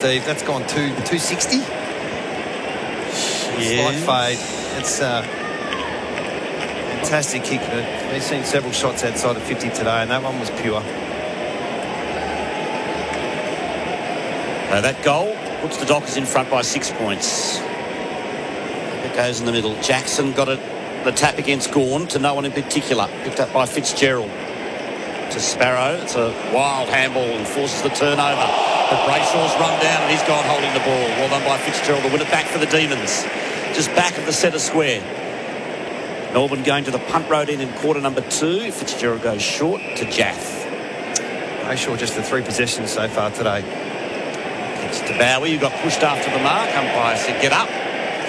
Steve. That's gone 260. Yeah. Slight fade. It's fantastic kick. We've seen several shots outside of 50 today, and that one was pure. That goal puts the Dockers in front by 6 points. It goes in the middle. Jackson got it. The tap against Gawn to no one in particular. Picked up by Fitzgerald. To Sparrow. It's a wild handball and forces the turnover. But Brayshaw's run down and he's gone holding the ball. Well done by Fitzgerald to win it back for the Demons. Just back of the centre square. Melbourne going to the punt road in quarter number 2. Fitzgerald goes short to Jaff. Brayshaw just the 3 possessions so far today. It's to Bowie, who got pushed after the mark. Umpire said, get up.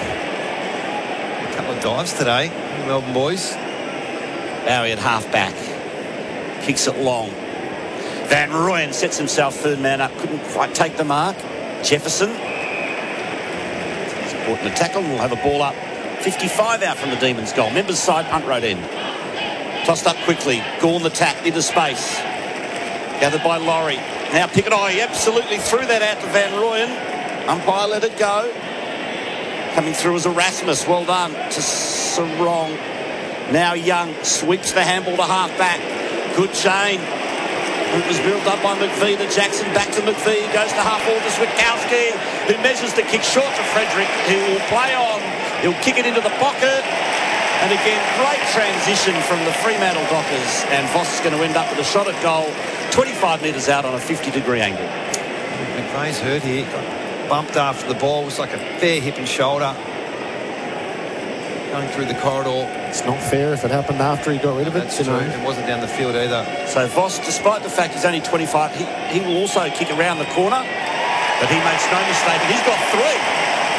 A couple of dives today, the Melbourne boys. Bowie at half back. Kicks it long. Van Rooyen sets himself third man up. Couldn't quite take the mark. Jefferson. He's caught in the tackle. We'll have a ball up. 55 out from the Demons' goal. Members side, punt road end. Tossed up quickly. Gawn the tap into space. Gathered by Laurie. Now Pickett. Oh, he absolutely threw that out to Van Rooyen. Umpire let it go. Coming through as Erasmus. Well done to Sarong. Now Young sweeps the handball to half back. Good chain. It was built up by McVie to Jackson. Back to McVie. Goes to half forward to Switkowski, who measures the kick short to Frederick, who will play on. He'll kick it into the pocket. And again, great transition from the Fremantle Dockers. And Voss is going to end up with a shot at goal, 25 metres out on a 50-degree angle. McVeigh's hurt here. Got bumped after the ball. It was like a fair hip and shoulder. Going through the corridor. It's not fair if it happened after he got rid of it. That's true. It wasn't down the field either. So Voss, despite the fact he's only 25, he will also kick around the corner. But he makes no mistake. And he's got 3.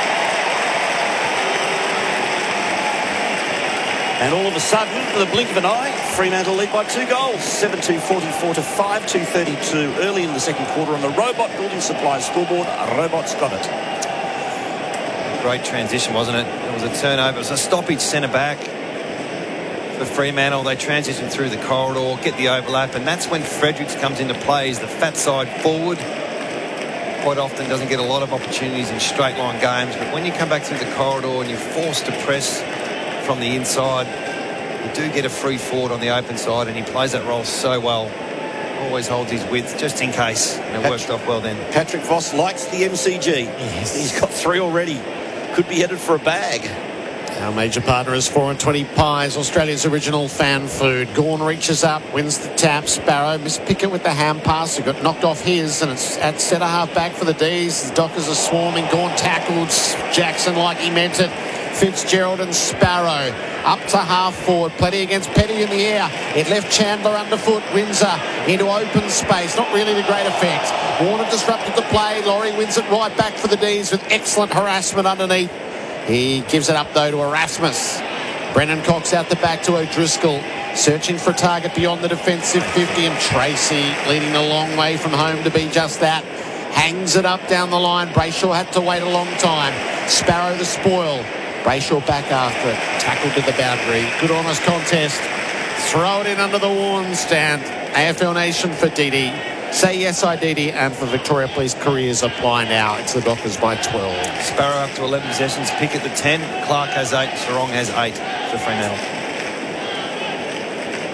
And all of a sudden, with a blink of an eye, Fremantle lead by 2 goals. 7-2-44 to 5-2-32 early in the second quarter on the Robot Building Supplies scoreboard. Robot's got it. Great transition, wasn't it? It was a turnover. It was a stoppage centre back for Fremantle. They transition through the corridor, get the overlap, and that's when Fredericks comes into play. He's the fat side forward. Quite often doesn't get a lot of opportunities in straight line games, but when you come back through the corridor and you're forced to press from the inside, you do get a free forward on the open side, and he plays that role so well. Always holds his width just in case, and it worked off well then. Patrick Voss likes the MCG. Yes. He's got 3 already. Could be headed for a bag. Our major partner is 420 Pies, Australia's original fan food. Gawn reaches up, wins the tap. Sparrow missed Pickett with the hand pass. He got knocked off his, and it's at centre half back for the D's. The Dockers are swarming. Gawn tackled Jackson like he meant it. Fitzgerald and Sparrow up to half forward. Plenty against Petty in the air. It left Chandler underfoot. Windsor into open space. Not really the great effect. Warner disrupted the play. Laurie wins it right back for the D's with excellent harassment underneath. He gives it up though to Erasmus. Brennan Cox out the back to O'Driscoll. Searching for a target beyond the defensive 50, and Tracy leading a long way from home to be just that. Hangs it up down the line. Brayshaw had to wait a long time. Sparrow the spoil. Brayshaw back after it. Tackled to the boundary. Good honest contest. Throw it in under the warm stand. AFL Nation for DD. Say yes, IDD, and for Victoria Police careers apply now. It's the Dockers by 12. Sparrow up to 11 possessions. Pickett the 10. Clark has 8. Sarong has 8 for Fremantle.